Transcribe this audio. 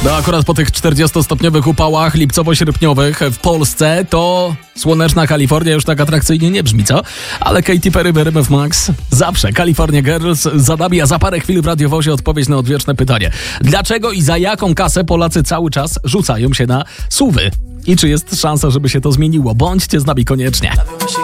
No akurat po tych 40-stopniowych upałach lipcowo-sierpniowych w Polsce to słoneczna Kalifornia już tak atrakcyjnie nie brzmi, co? Ale Katy Perry w RMF Max zawsze. California Girls za nami, a za parę chwil w radiowozie odpowiedź na odwieczne pytanie. Dlaczego i za jaką kasę Polacy cały czas rzucają się na SUV-y? I czy jest szansa, żeby się to zmieniło? Bądźcie z nami koniecznie.